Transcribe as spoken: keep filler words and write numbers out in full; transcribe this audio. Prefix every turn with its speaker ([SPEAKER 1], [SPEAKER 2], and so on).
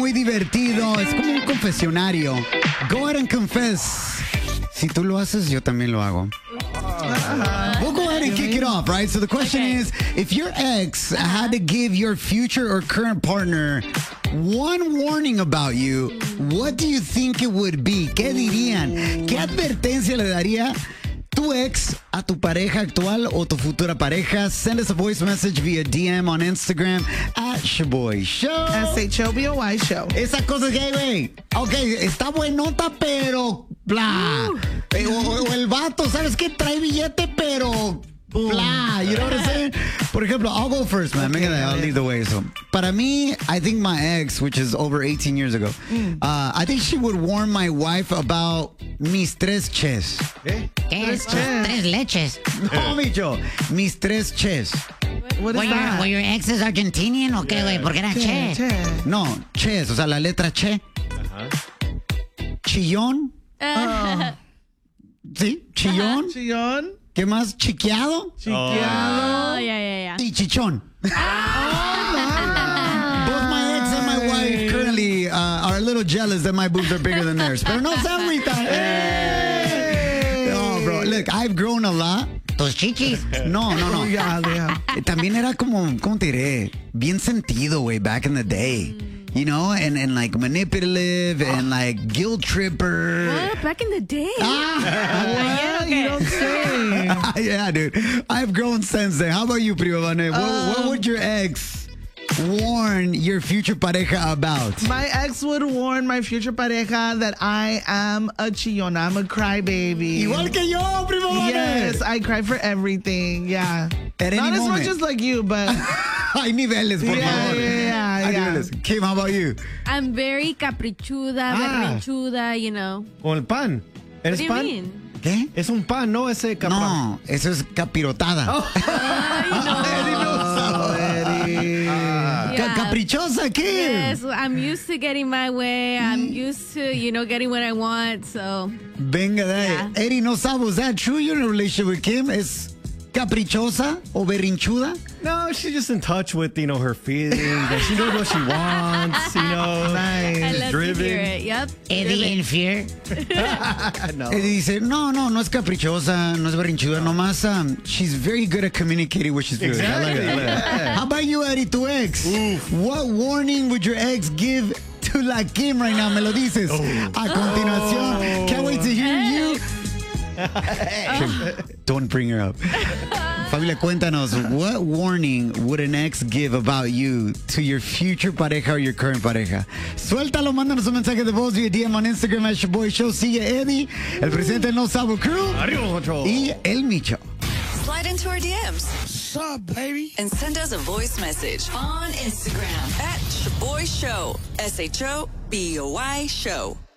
[SPEAKER 1] Muy divertido, es como un confesionario. Go ahead and confess. Si tú lo haces, yo también lo hago. We'll go ahead and kick it off, right? So the question
[SPEAKER 2] Okay.
[SPEAKER 1] is, if your ex had to give your future or current partner one warning about you, what do you think it would be? ¿Qué dirían? ¿Qué advertencia le daría tu ex a tu pareja actual o tu futura pareja? Send us a voice message via D M on Instagram at Shaboy Show.
[SPEAKER 3] S H O B O Y Show.
[SPEAKER 1] Esa cosa que hay, güey. Ok, está buenota, pero bla. Eh, o, o el vato, ¿sabes qué? Trae billete, pero bla. You know what I'm saying? Por ejemplo, I'll go first, man.
[SPEAKER 3] Okay,
[SPEAKER 1] Venga, I'll lead the way. So, para mí, I think my ex, which is over eighteen years ago, uh, I think she would warn my wife about mis tres ches.
[SPEAKER 2] ¿Qué es?
[SPEAKER 3] Tres.
[SPEAKER 2] Tres leches.
[SPEAKER 1] No, Micho. Mis tres ches.
[SPEAKER 3] What
[SPEAKER 2] Were
[SPEAKER 3] is
[SPEAKER 2] your,
[SPEAKER 3] that?
[SPEAKER 2] were your exes Argentinian o qué, güey? Porque era che.
[SPEAKER 3] Che, che.
[SPEAKER 1] No, ches, o sea, la letra che. Chillón.
[SPEAKER 3] Oh.
[SPEAKER 1] Sí, chillón.
[SPEAKER 3] Chillón.
[SPEAKER 1] ¿Qué más? Chiqueado.
[SPEAKER 3] Chiqueado.
[SPEAKER 4] Oh, yeah, yeah, yeah.
[SPEAKER 1] Y chichón. Both my ex and my wife currently uh, are a little jealous that my boobs are bigger than theirs. Pero no se agüitan. No, bro. Look, I've grown a lot.
[SPEAKER 2] Tus chichis.
[SPEAKER 1] No, no, no.
[SPEAKER 3] Yeah, yeah.
[SPEAKER 1] También era como, ¿cómo te diré? Bien sentido, güey, back in the day. You know, and, and like manipulative and like guilt tripper.
[SPEAKER 4] What? Back in the day?
[SPEAKER 1] Ah,
[SPEAKER 3] What? You don't say.
[SPEAKER 1] yeah, dude. I've grown since then. How about you, Prima Vane? What, what would your ex warn your future pareja about?
[SPEAKER 3] My ex would warn my future pareja that I am a chillona. I'm a crybaby.
[SPEAKER 1] Igual que yo, Prima Vane.
[SPEAKER 3] Yes, I cry for everything. Yeah.
[SPEAKER 1] At any
[SPEAKER 3] Not as
[SPEAKER 1] moment.
[SPEAKER 3] much as like you, but
[SPEAKER 1] Hay niveles, por
[SPEAKER 3] yeah,
[SPEAKER 1] favor.
[SPEAKER 3] yeah, yeah,
[SPEAKER 1] Hay
[SPEAKER 3] yeah.
[SPEAKER 1] niveles. Kim, how about you?
[SPEAKER 4] I'm very caprichuda,
[SPEAKER 5] Ah.
[SPEAKER 4] berrinchuda, you know.
[SPEAKER 5] Con el pan.
[SPEAKER 4] What
[SPEAKER 5] ¿Eres
[SPEAKER 4] do you
[SPEAKER 5] pan?
[SPEAKER 4] mean?
[SPEAKER 1] ¿Qué?
[SPEAKER 5] Es un pan, ¿no? Ese capra.
[SPEAKER 1] No, eso es capirotada.
[SPEAKER 4] Ay,
[SPEAKER 3] Oh, Eddie.
[SPEAKER 1] Ca-
[SPEAKER 4] Yeah.
[SPEAKER 1] caprichosa, Kim.
[SPEAKER 4] Yes, I'm used to getting my way. I'm used to, you know, getting what I want. So,
[SPEAKER 1] Venga de ahí.
[SPEAKER 4] Yeah.
[SPEAKER 1] Eddie, no sabes, is that true? You're in a relationship with Kim? ¿Es caprichosa o berrinchuda?
[SPEAKER 5] No, she's just in touch with, you know, her feelings. And she knows what she wants, you know.
[SPEAKER 4] I
[SPEAKER 3] Nice.
[SPEAKER 4] love
[SPEAKER 5] driven.
[SPEAKER 4] to hear it. Yep.
[SPEAKER 2] Eddie in fear.
[SPEAKER 5] No.
[SPEAKER 1] Eddie dice, no, no, no es caprichosa, no es berrinchuda, nomás um, she's very good at communicating what she's feeling. I like it, I like it.
[SPEAKER 5] Exactly.
[SPEAKER 1] How about you, Eddie, tu ex? What warning would your ex give to la Kim right now? Me lo dices. A continuación. Can't wait to hear you. Don't bring her up. Fabiola, cuéntanos, what warning would an ex give about you to your future pareja or your current pareja? Suéltalo, mándanos un mensaje de voz via D M on Instagram at Shaboy Show. Sigue Eddie, el presidente del No Sabo Crew
[SPEAKER 5] Arriba, Control.
[SPEAKER 1] y el Micho.
[SPEAKER 6] Slide into our D Ms
[SPEAKER 7] What's up, baby?
[SPEAKER 6] and send us a voice message on Instagram at Shaboy Show. S H O B O Y Show.